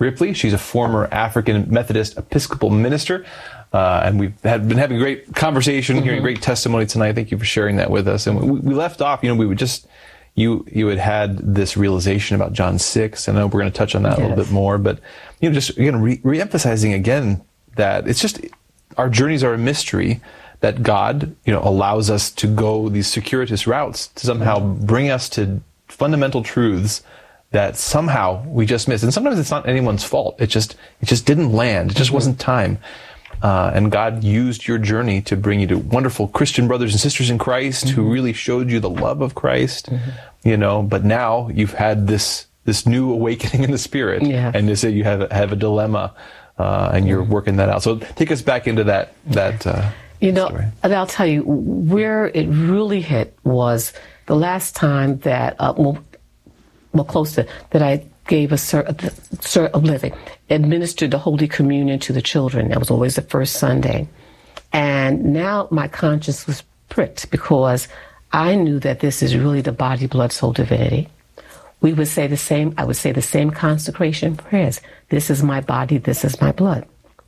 Ripley. She's a former African Methodist Episcopal minister. And we've been having a great conversation, hearing great testimony tonight. Thank you for sharing that with us. And we left off, we would just, you had this realization about John 6. And I know we're going to touch on that a little bit more, but, just again, re-emphasizing again that it's just, our journeys are a mystery, that God, allows us to go these circuitous routes to somehow bring us to fundamental truths that somehow we just miss. And sometimes it's not anyone's fault. It just didn't land. It just wasn't time. And God used your journey to bring you to wonderful Christian brothers and sisters in Christ who really showed you the love of Christ, but now you've had this new awakening in the Spirit, and they say you have a dilemma, and you're working that out. So take us back into that story. And I'll tell you, where it really hit was the last time that, close to, that I gave a sort of living, administered the Holy Communion to the children. That was always the first Sunday. And now my conscience was pricked because I knew that this is really the body, blood, soul, divinity. We would say I would say the same consecration prayers. This is my body, this is my blood.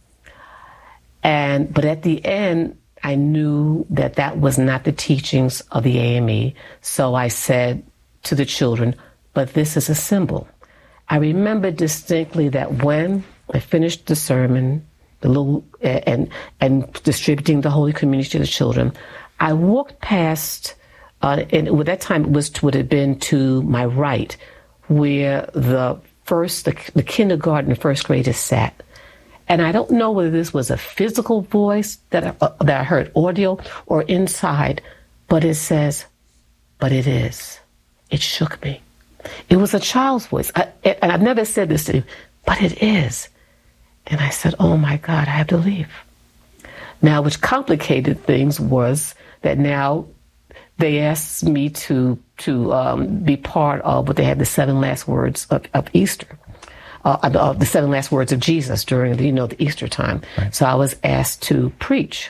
But at the end, I knew that was not the teachings of the AME. So I said to the children, but this is a symbol. I remember distinctly that when I finished the sermon, and distributing the Holy Communion to the children, I walked past, and at that time would have been to my right, where the kindergarten first graders sat. And I don't know whether this was a physical voice that I heard audio or inside, but it says, but it is. It shook me. It was a child's voice. And I've never said this to you, but it is. And I said, oh my God, I have to leave. Now, which complicated things was that now they asked me to be part of what they had, the 7 last words of Easter. The 7 last words of Jesus during the Easter time. Right. So I was asked to preach.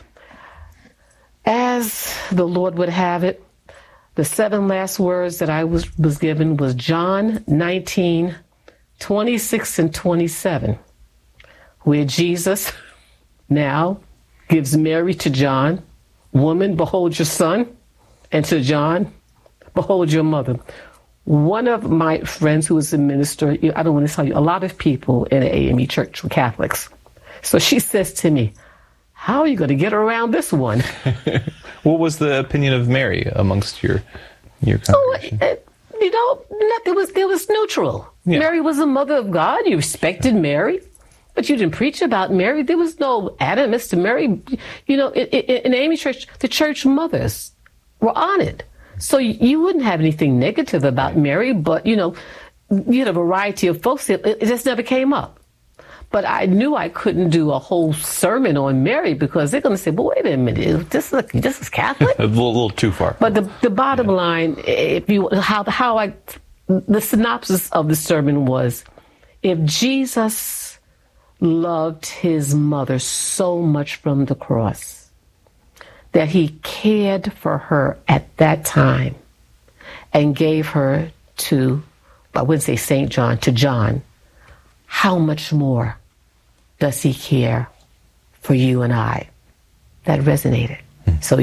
As the Lord would have it, the 7 last words that I was given was John 19, 26 and 27, where Jesus now gives Mary to John, woman, behold your son, and to John, behold your mother. One of my friends who was a minister, I don't want to tell you, a lot of people in the AME church were Catholics. So she says to me, how are you going to get around this one? What was the opinion of Mary amongst your congregation? There was neutral. Yeah. Mary was the mother of God. You respected Mary, but you didn't preach about Mary. There was no animus to Mary. In the AME church, the church mothers were honored. So you wouldn't have anything negative about Mary, but, you had a variety of folks. It just never came up. But I knew I couldn't do a whole sermon on Mary because they're going to say, well, wait a minute, this is Catholic? A little too far. But the bottom line, the synopsis of the sermon was, if Jesus loved his mother so much from the cross, that he cared for her at that time and gave her to, I wouldn't say St. John, to John, how much more does he care for you and I? That resonated. So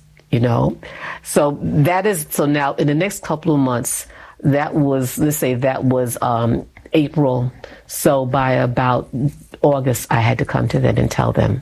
so now in the next couple of months, that was April. So by about August, I had to come to them and tell them,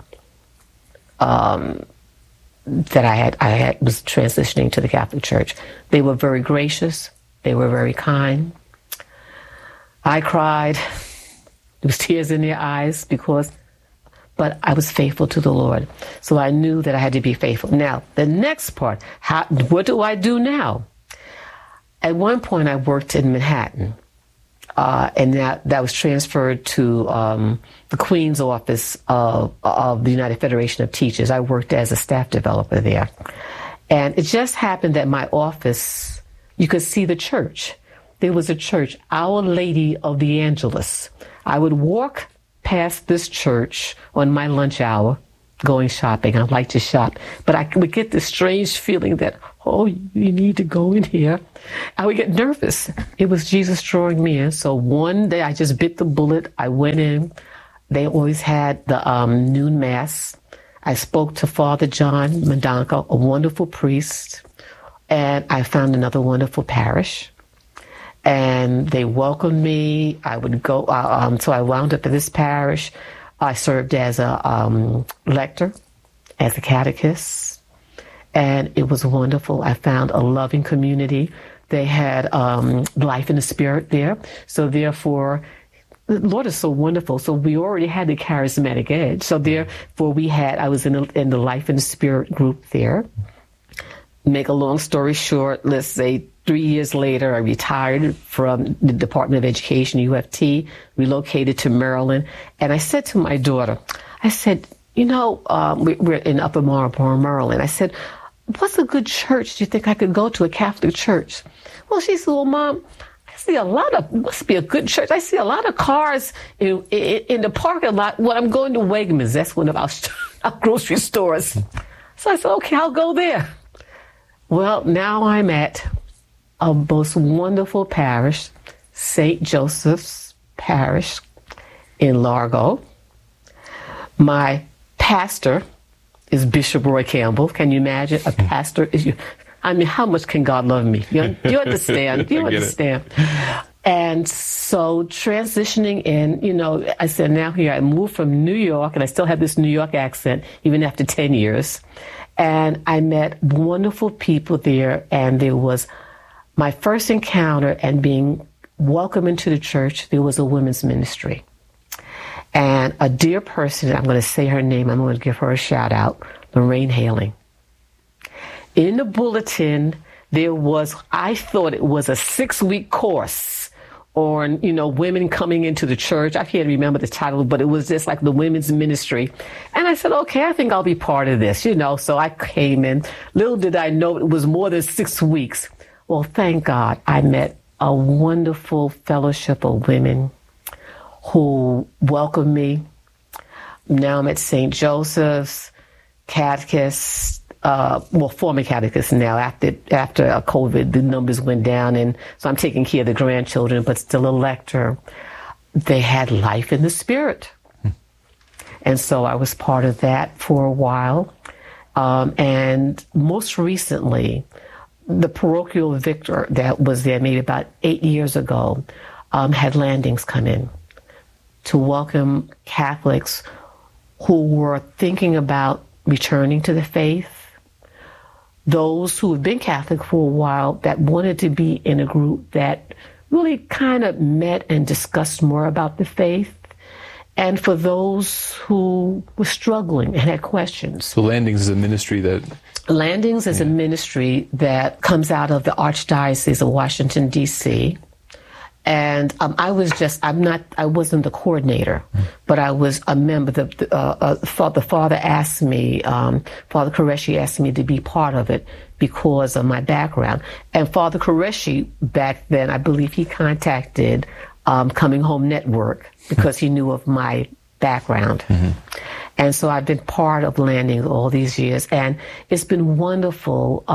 that I was transitioning to the Catholic Church. They were very gracious. They were very kind. I cried. There was tears in their eyes but I was faithful to the Lord. So I knew that I had to be faithful. Now, the next part, what do I do now? At one point, I worked in Manhattan. And that was transferred to the Queen's office of the United Federation of Teachers. I worked as a staff developer there. And it just happened that my office, you could see the church. There was a church, Our Lady of the Angelus. I would walk past this church on my lunch hour going shopping. I like to shop. But I would get this strange feeling that, oh, you need to go in here. I would get nervous. It was Jesus drawing me in. So one day I just bit the bullet. I went in. They always had the noon mass. I spoke to Father John Mandanka, a wonderful priest, and I found another wonderful parish. And they welcomed me. I would go, so I wound up at this parish. I served as a lector, as a catechist, and it was wonderful. I found a loving community. They had life in the spirit there. So therefore, the Lord is so wonderful. So we already had the charismatic edge. So therefore, I was in the life in the spirit group there. Make a long story short, let's say 3 years later, I retired from the Department of Education, UFT, relocated to Maryland. And I said to my daughter, I said, we're in Upper Marlboro, Maryland. I said, what's a good church do you think I could go to, a Catholic church? Well, she said, well, Mom, I see must be a good church. I see a lot of cars in the parking lot when I'm going to Wegmans. That's one of our grocery stores. So I said, okay, I'll go there. Well, now I'm at a most wonderful parish, St. Joseph's Parish in Largo. My pastor is Bishop Roy Campbell. Can you imagine? A pastor is you. I mean, how much can God love me? You understand? Do you understand? And so transitioning in, I said, now here I moved from New York, and I still have this New York accent, even after 10 years. And I met wonderful people there, and there was my first encounter and being welcomed into the church. There was a women's ministry. And a dear person, I'm going to say her name, I'm going to give her a shout out, Lorraine Haling. In the bulletin, I thought it was a 6-week course on, women coming into the church. I can't remember the title, but it was just like the women's ministry. And I said, okay, I think I'll be part of this, So I came in. Little did I know it was more than 6 weeks. Well, thank God I met a wonderful fellowship of women who welcomed me. Now I'm at St. Joseph's, catechist, former catechist now. After COVID, the numbers went down, and so I'm taking care of the grandchildren, but still a lector. They had life in the spirit. And so I was part of that for a while. And most recently, the parochial victor that was there maybe about 8 years ago had landings come in to welcome Catholics who were thinking about returning to the faith, those who have been Catholic for a while that wanted to be in a group that really kind of met and discussed more about the faith, and for those who were struggling and had questions. So Landings is a ministry that... Landings is a ministry that comes out of the Archdiocese of Washington, D.C., and I wasn't the coordinator, but I was a member. The father asked me, Father Qureshi asked me to be part of it because of my background. And Father Qureshi, back then, I believe he contacted Coming Home Network because he knew of my background. Mm-hmm. And so I've been part of Landings all these years, and it's been wonderful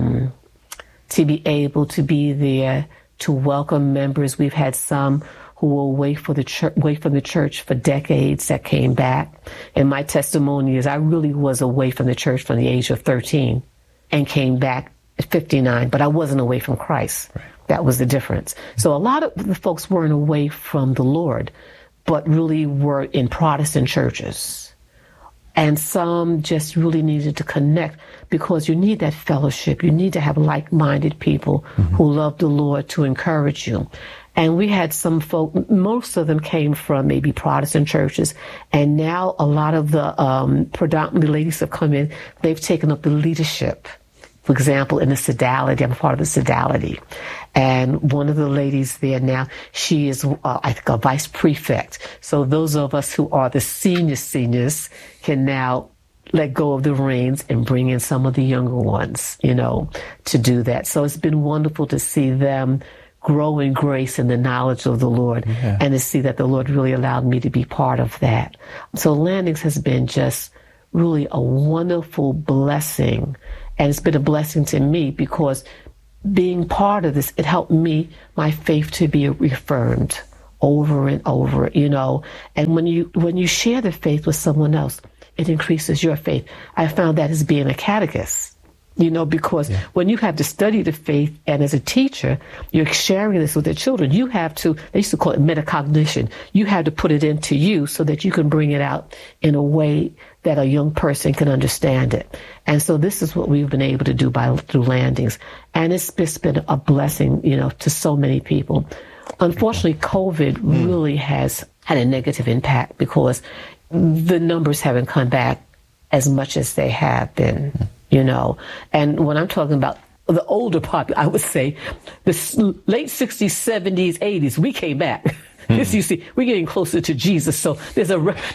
to be able to be there to welcome members. We've had some who were away from the church for decades that came back. And my testimony is I really was away from the church from the age of 13 and came back at 59, but I wasn't away from Christ. Right. That was the difference. So a lot of the folks weren't away from the Lord, but really were in Protestant churches. And some just really needed to connect because you need that fellowship. You need to have like-minded people who love the Lord to encourage you. And we had some folk, most of them came from maybe Protestant churches. And now a lot of the predominantly ladies have come in. They've taken up the leadership. For example, in the Sodality, I'm part of the Sodality. And one of the ladies there now, she is, I think, a vice prefect. So those of us who are the seniors can now let go of the reins and bring in some of the younger ones, to do that. So it's been wonderful to see them grow in grace and the knowledge of the Lord, and to see that the Lord really allowed me to be part of that. So Landings has been just really a wonderful blessing. And it's been a blessing to me because being part of this, it helped me, my faith to be reaffirmed over and over, And when you share the faith with someone else, it increases your faith. I found that as being a catechist, because when you have to study the faith, and as a teacher, you're sharing this with the children, you have to, they used to call it metacognition. You have to put it into you so that you can bring it out in a way that a young person can understand it. And so this is what we've been able to do through Landings. And it's just been a blessing, to so many people. Unfortunately, COVID really has had a negative impact because the numbers haven't come back as much as they have been, And when I'm talking about the older population, I would say the late 60s, 70s, 80s, we came back. This, you see, we're getting closer to Jesus. So there's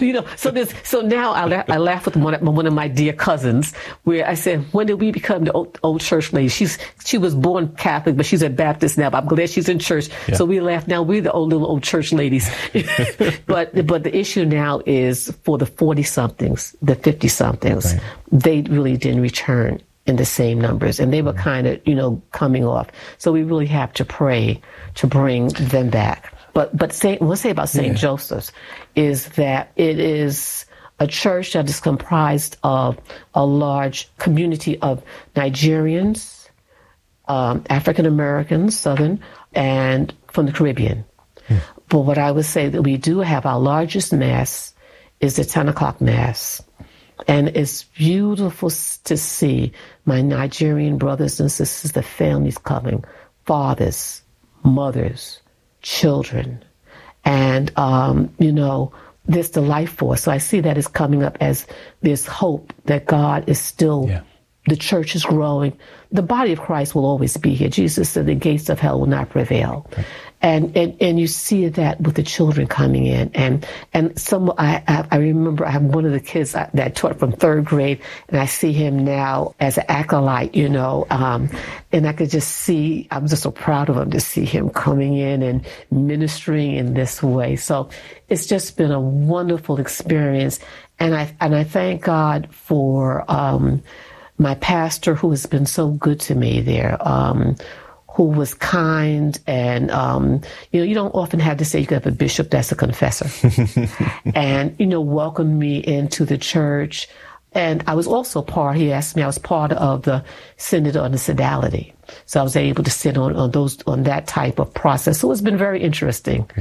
so now I laugh with one of my dear cousins where I said, when did we become the old church lady? She was born Catholic, but she's a Baptist now, but I'm glad she's in church. Yeah. So we laugh now, we're the old church ladies. but the issue now is for the 40 somethings, the 50 somethings, right. They really didn't return in the same numbers, and they were kind of, coming off. So we really have to pray to bring them back. But we'll say about St. Joseph's is that it is a church that is comprised of a large community of Nigerians, African Americans, Southern, and from the Caribbean. But what I would say that we do have, our largest Mass is the 10 o'clock Mass. And it's beautiful to see my Nigerian brothers and sisters, the families coming, fathers, mothers, children, and there's the life force. So I see that as coming up as this hope that God is still, the church is growing. The body of Christ will always be here. Jesus said the gates of hell will not prevail. Okay. And you see that with the children coming in, and I remember I have one of the kids that I taught from 3rd grade, and I see him now as an acolyte, and I could just see, I'm just so proud of him to see him coming in and ministering in this way. So it's just been a wonderful experience, and I thank God for my pastor who has been so good to me there. Who was kind, and you don't often have to say you have a bishop that's a confessor, and welcomed me into the church. And I was also he asked me, I was part of the Synod on the Sodality, so I was able to sit on that type of process. So it's been very interesting,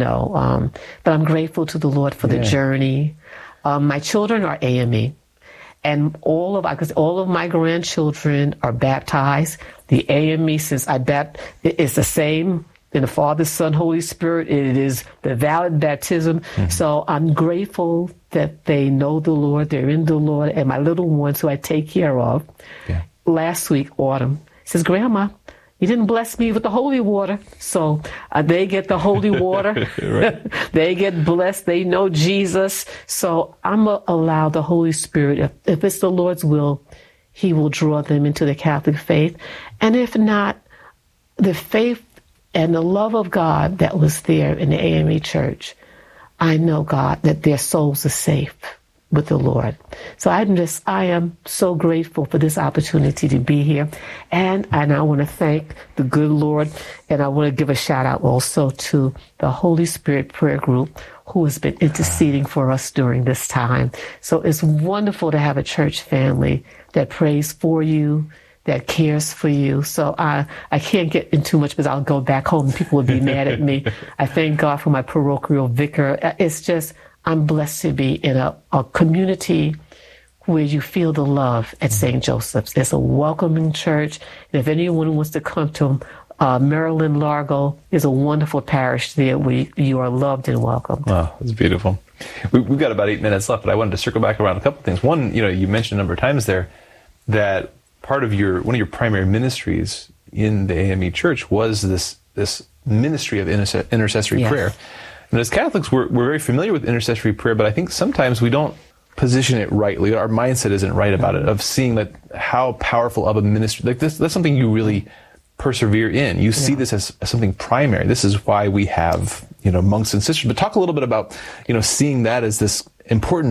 but I'm grateful to the Lord for the journey. My children are AME. And all of my grandchildren are baptized. The AME, since it's the same in the Father, Son, Holy Spirit. It is the valid baptism. Mm-hmm. So I'm grateful that they know the Lord, they're in the Lord, and my little ones who I take care of. Yeah. Last week, Autumn says, "Grandma, you didn't bless me with the holy water." So they get the holy water. They get blessed. They know Jesus. So I'm going to allow the Holy Spirit, if it's the Lord's will, He will draw them into the Catholic faith. And if not, the faith and the love of God that was there in the AME church, I know, God, that their souls are safe with the Lord. So I am so grateful for this opportunity to be here. And I want to thank the good Lord, and I want to give a shout out also to the Holy Spirit Prayer Group, who has been interceding for us during this time. So it's wonderful to have a church family that prays for you, that cares for you. So I can't get into much because I'll go back home and people will be mad at me. I thank God for my parochial vicar. It's just, I'm blessed to be in a community where you feel the love at St. Joseph's. There's a welcoming church. And if anyone wants to come to Maryland, Largo, there's a wonderful parish there where you are loved and welcomed. Oh, that's beautiful. We've got about 8 minutes left, but I wanted to circle back around a couple of things. One, you mentioned a number of times there that part of one of your primary ministries in the AME Church was this ministry of intercessory prayer. And as Catholics, we're very familiar with intercessory prayer, but I think sometimes we don't position it rightly. Our mindset isn't right about it, of seeing that how powerful of a ministry, like this, that's something you really persevere in. You see this as something primary. This is why we have, monks and sisters. But talk a little bit about, seeing that as this important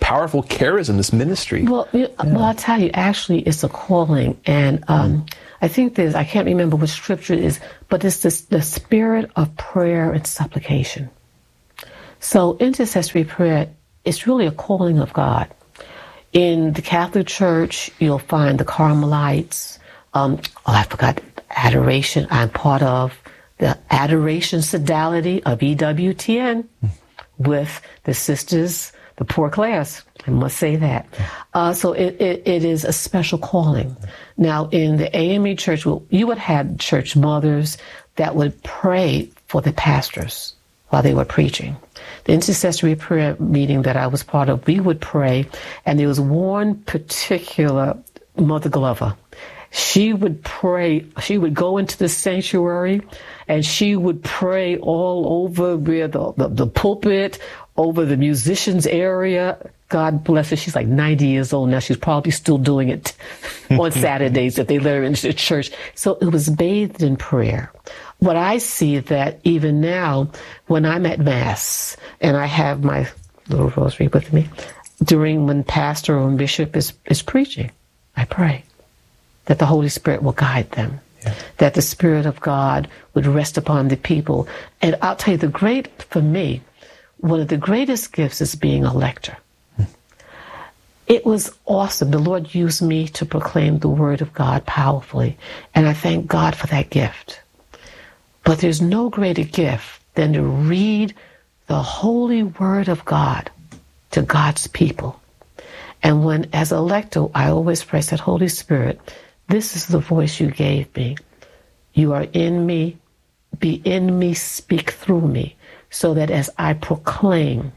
powerful charism, this ministry. Well, well, I'll tell you, actually, it's a calling. And I think I can't remember what scripture it is, but it's the spirit of prayer and supplication. So intercessory prayer is really a calling of God. In the Catholic Church, you'll find the Carmelites. I forgot Adoration. I'm part of the Adoration Sodality of EWTN with the sisters, the poor class. I must say that. So it is a special calling. Now, in the AME Church, you would have church mothers that would pray for the pastors while they were preaching. The intercessory prayer meeting that I was part of, we would pray, and there was one particular Mother Glover. She would pray. She would go into the sanctuary, and she would pray all over where the pulpit, over the musicians area. God bless her. She's like 90 years old now. She's probably still doing it on Saturdays if they let her into the church. So it was bathed in prayer. What I see that even now, when I'm at Mass and I have my little rosary with me, when pastor or bishop is preaching, I pray that the Holy Spirit will guide them, that the Spirit of God would rest upon the people. And I'll tell you, for me, one of the greatest gifts is being a lector. It was awesome. The Lord used me to proclaim the Word of God powerfully, and I thank God for that gift. But there's no greater gift than to read the holy Word of God to God's people. And when, as a lector, I always pray, said, Holy Spirit, this is the voice you gave me. You are in me, be in me, speak through me, so that as I proclaim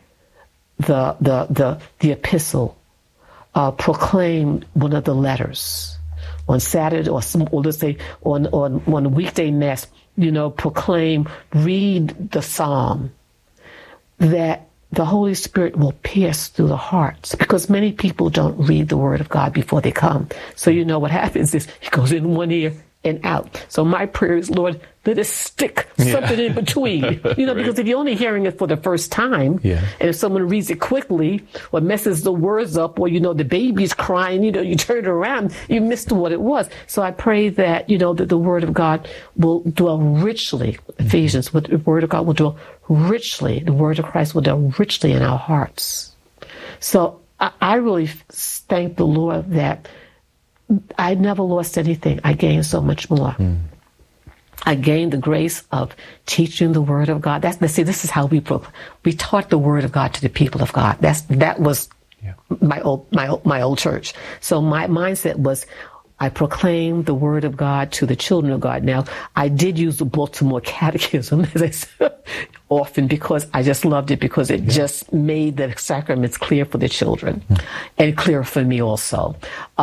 the epistle, proclaim one of the letters on Saturday, or let's say on weekday Mass, proclaim, read the psalm, that the Holy Spirit will pierce through the hearts, because many people don't read the Word of God before they come. So what happens is it goes in one ear and out. So my prayer is, Lord, let us stick something in between. Right. Because if you're only hearing it for the first time, and if someone reads it quickly or messes the words up, or the baby's crying, you turn it around, you missed what it was. So I pray that that the Word of God will dwell richly. Ephesians, the Word of God will dwell richly. The Word of Christ will dwell richly in our hearts. So I really thank the Lord that I never lost anything. I gained so much more. I gained the grace of teaching the Word of God. This is how we taught the Word of God to the people of God. That was my old church. So my mindset was, I proclaimed the Word of God to the children of God. Now, I did use the Baltimore Catechism, as I said, often, because I just loved it, because it just made the sacraments clear for the children and clear for me also.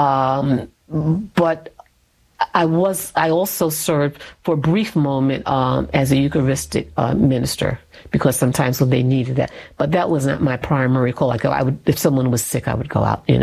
But I also served for a brief moment as a Eucharistic minister, because sometimes when they needed that. But that was not my primary call. If someone was sick, I would go out,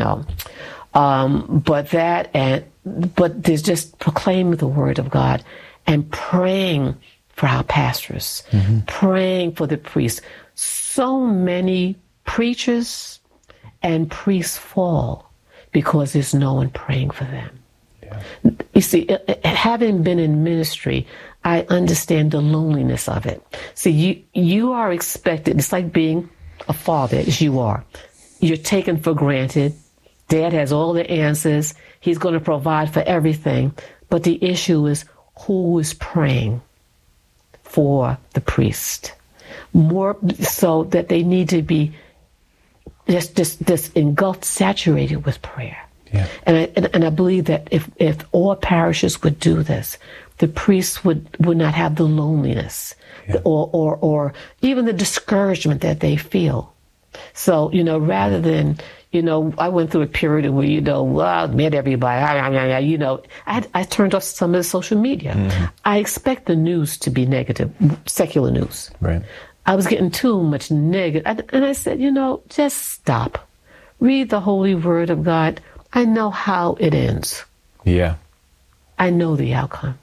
But there's just proclaiming the Word of God and praying for our pastors, praying for the priests. So many preachers and priests fall because there's no one praying for them. Yeah. You see, having been in ministry, I understand the loneliness of it. See, you are expected, it's like being a father, as you are. You're taken for granted. Dad has all the answers. He's going to provide for everything. But the issue is, who is praying for the priest? More so that they need to be just engulfed, saturated with prayer. Yeah. And I believe that if all parishes would do this, the priests would not have the loneliness or even the discouragement that they feel. So, rather than, I went through a period where, I met everybody, I turned off some of the social media. Mm-hmm. I expect the news to be negative, secular news. Right. I was getting too much negative. And I said, just stop. Read the holy Word of God. I know how it ends. Yeah. I know the outcome.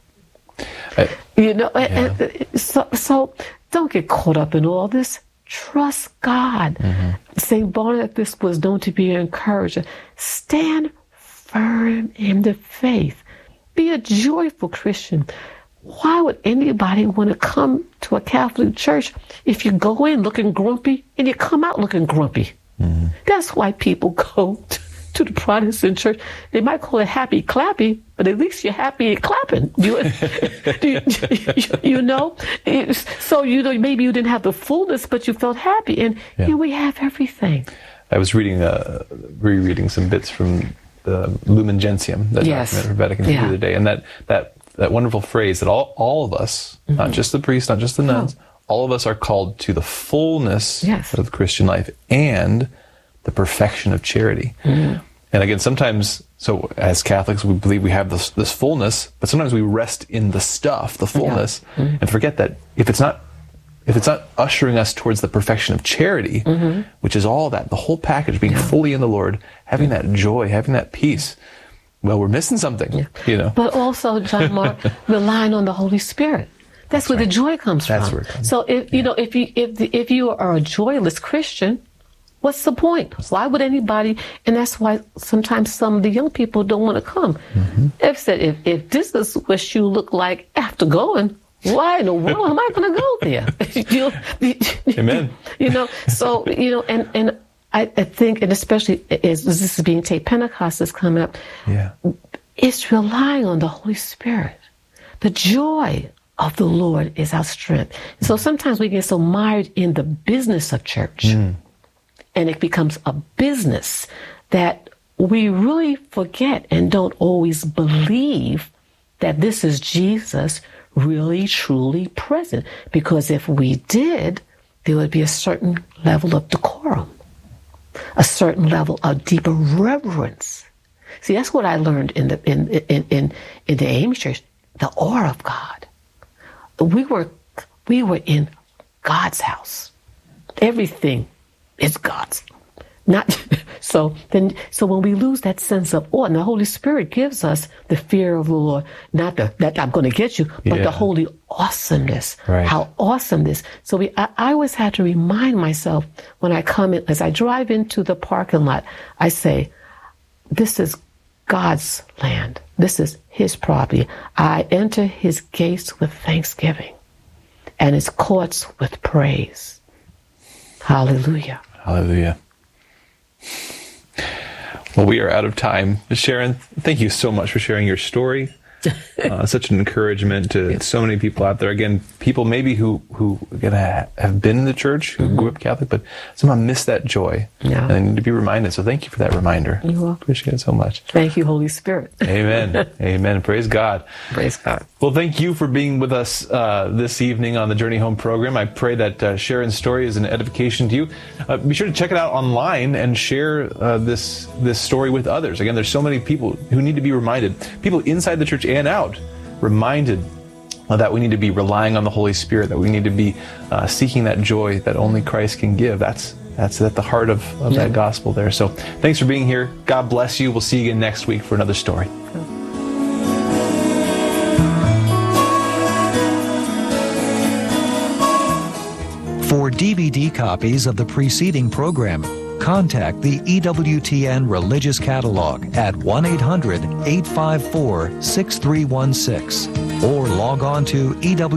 So don't get caught up in all this. Trust God. Mm-hmm. St. Barnabas was known to be an encourager. Stand firm in the faith. Be a joyful Christian. Why would anybody want to come to a Catholic church if you go in looking grumpy and you come out looking grumpy? Mm-hmm. That's why people go to the Protestant church. They might call it happy clappy, but at least you're happy and clapping. You know? So, maybe you didn't have the fullness, but you felt happy. And here we have everything. I was rereading some bits from the Lumen Gentium, that document from Vatican II the other day, and that wonderful phrase that all of us, mm-hmm. not just the priests, not just the nuns, all of us are called to the fullness of the Christian life and the perfection of charity. Mm-hmm. And again, sometimes, so as Catholics, we believe we have this fullness, but sometimes we rest in the stuff, the fullness, and forget that if it's not ushering us towards the perfection of charity, mm-hmm. which is all that, the whole package, being fully in the Lord, having that joy, having that peace, well, we're missing something, But also, John Mark, relying on the Holy Spirit. That's where the joy comes from. Where it comes. So if you are a joyless Christian, what's the point? Why would anybody? And that's why sometimes some of the young people don't want to come. Mm-hmm. If this is what you look like after going, why in the world am I going to go there? Amen. So and I think, and especially as this is being taped, Pentecost is coming up. Yeah, it's relying on the Holy Spirit. The joy of the Lord is our strength. So sometimes we get so mired in the business of church, and it becomes a business that we really forget and don't always believe that this is Jesus really, truly present. Because if we did, there would be a certain level of decorum, a certain level of deeper reverence. See, that's what I learned in the AME Church, the awe of God. We were in God's house. Everything is God's. So when we lose that sense of awe, and the Holy Spirit gives us the fear of the Lord, not that I'm going to get you, but the holy awesomeness, how awesome this. So I always had to remind myself when I come in, as I drive into the parking lot, I say, this is God's land. This is his property. I enter his gates with thanksgiving and his courts with praise. Hallelujah. Hallelujah. Well, we are out of time. Sharon, thank you so much for sharing your story. Such an encouragement to so many people out there. Again, people maybe who have been in the church, who grew up Catholic, but somehow missed that joy. Yeah. And they need to be reminded. So thank you for that reminder. You're welcome. Appreciate it so much. Thank you, Holy Spirit. Amen. Amen. Praise God. Praise God. Well, thank you for being with us this evening on the Journey Home program. I pray that Sharon's story is an edification to you. Be sure to check it out online and share this story with others. Again, there's so many people who need to be reminded, people inside the church and out, reminded that we need to be relying on the Holy Spirit, that we need to be seeking that joy that only Christ can give. That's at the heart of that gospel there. So thanks for being here. God bless you. We'll see you again next week for another story. For DVD copies of the preceding program, contact the EWTN Religious Catalog at 1-800-854-6316 or log on to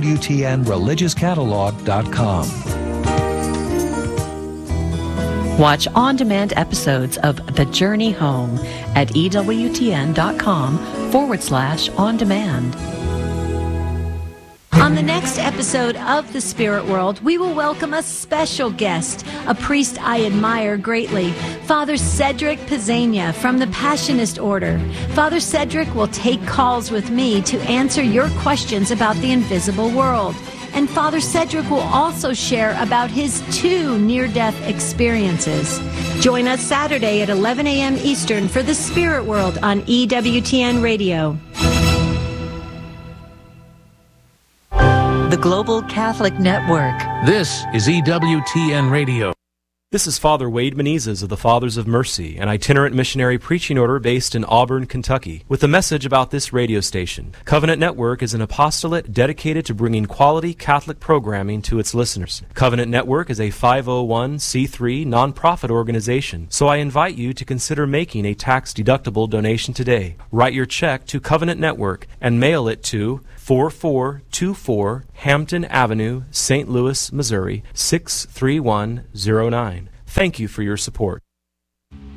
EWTNReligiousCatalog.com. Watch on-demand episodes of The Journey Home at EWTN.com/on-demand. On the next episode of The Spirit World, we will welcome a special guest, a priest I admire greatly, Father Cedric Pizzania from the Passionist Order. Father Cedric will take calls with me to answer your questions about the invisible world. And Father Cedric will also share about his 2 near-death experiences. Join us Saturday at 11 a.m. Eastern for The Spirit World on EWTN Radio. The Global Catholic Network. This is EWTN Radio. This is Father Wade Menezes of the Fathers of Mercy, an itinerant missionary preaching order based in Auburn, Kentucky, with a message about this radio station. Covenant Network is an apostolate dedicated to bringing quality Catholic programming to its listeners. Covenant Network is a 501c3 nonprofit organization, so I invite you to consider making a tax-deductible donation today. Write your check to Covenant Network and mail it to 4424 Hampton Avenue, St. Louis, Missouri 63109. Thank you for your support.